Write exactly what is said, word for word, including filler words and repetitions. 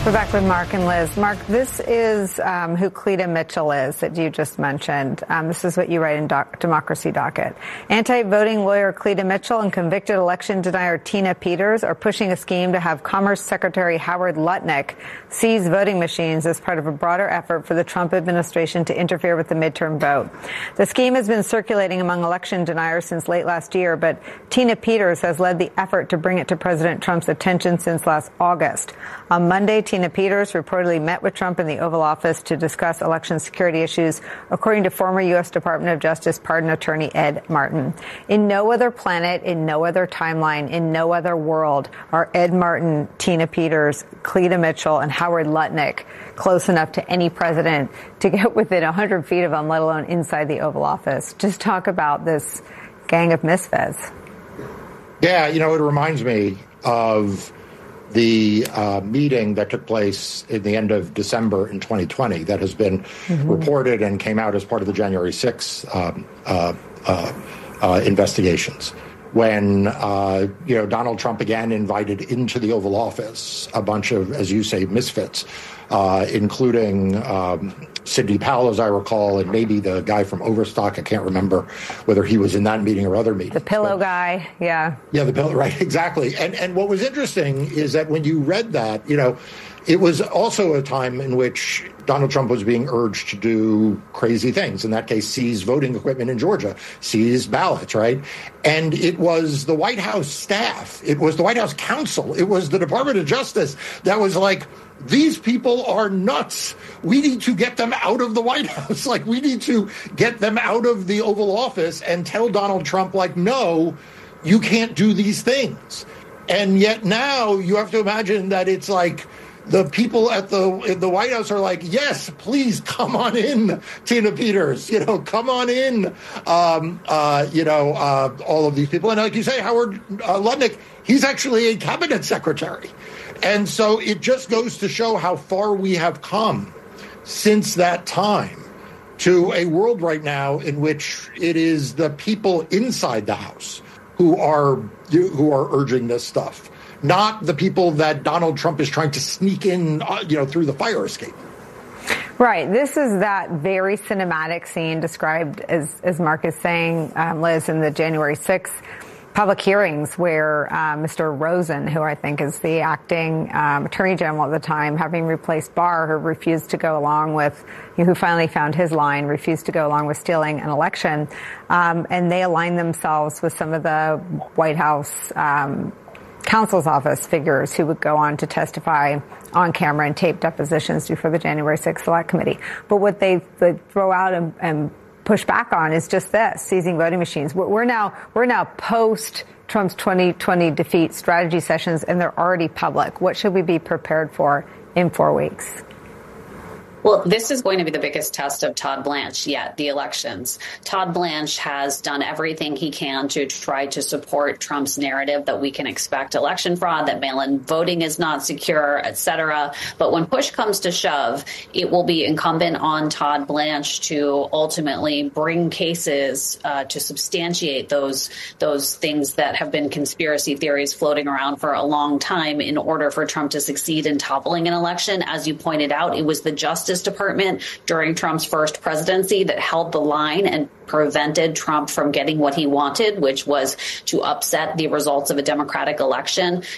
We're back with Mark and Liz. Mark, this is um, who Cleta Mitchell is that you just mentioned. Um, this is what you write in doc- Democracy Docket. Anti-voting lawyer Cleta Mitchell and convicted election denier Tina Peters are pushing a scheme to have Commerce Secretary Howard Lutnick seize voting machines as part of a broader effort for the Trump administration to interfere with the midterm vote. The scheme has been circulating among election deniers since late last year, but Tina Peters has led the effort to bring it to President Trump's attention since last August. On Monday, Tina Peters reportedly met with Trump in the Oval Office to discuss election security issues, according to former U S Department of Justice pardon attorney Ed Martin. In no other planet, in no other timeline, in no other world are Ed Martin, Tina Peters, Cleta Mitchell, and Howard Lutnick close enough to any president to get within one hundred feet of them, let alone inside the Oval Office. Just talk about this gang of misfits. Yeah, you know, it reminds me of the uh, meeting that took place in the end of December in twenty twenty that has been mm-hmm. reported and came out as part of the January sixth um, uh, uh, uh, investigations. When, uh, you know, Donald Trump again invited into the Oval Office a bunch of, as you say, misfits, uh, including um, Sidney Powell, as I recall, and maybe the guy from Overstock. I can't remember whether he was in that meeting or other meetings. The pillow but, guy, yeah. Yeah, the pillow, right, exactly. And and what was interesting is that when you read that, you know, it was also a time in which Donald Trump was being urged to do crazy things. In that case, seize voting equipment in Georgia, seize ballots, right? And it was the White House staff, it was the White House counsel, it was the Department of Justice that was like, these people are nuts. We need to get them out of the White House. Like, we need to get them out of the Oval Office and tell Donald Trump, like, no, you can't do these things. And yet now you have to imagine that it's like, the people at the in the White House are like, yes, please come on in, Tina Peters, you know, come on in, um, uh, you know, uh, all of these people. And like you say, Howard uh, Lutnick, he's actually a cabinet secretary. And so it just goes to show how far we have come since that time to a world right now in which it is the people inside the House who are who are urging this stuff, not the people that Donald Trump is trying to sneak in, uh, you know, through the fire escape. Right. This is that very cinematic scene described, as, as Mark is saying, um, Liz, in the January sixth public hearings where uh, Mister Rosen, who I think is the acting um, attorney general at the time, having replaced Barr, who refused to go along with, you know, who finally found his line, refused to go along with stealing an election. Um, and they aligned themselves with some of the White House um counsel's office figures who would go on to testify on camera and tape depositions before the January sixth Select Committee. But what they, they throw out and, and push back on is just this, seizing voting machines. We're, we're now we're now post Trump's twenty twenty defeat strategy sessions, and they're already public. What should we be prepared for in four weeks? Well, this is going to be the biggest test of Todd Blanche yet, the elections. Todd Blanche has done everything he can to try to support Trump's narrative that we can expect election fraud, that mail-in voting is not secure, et cetera. But when push comes to shove, it will be incumbent on Todd Blanche to ultimately bring cases uh, to substantiate those those things that have been conspiracy theories floating around for a long time in order for Trump to succeed in toppling an election. As you pointed out, it was the Justice Department during Trump's first presidency that held the line and prevented Trump from getting what he wanted, which was to upset the results of a Democratic election.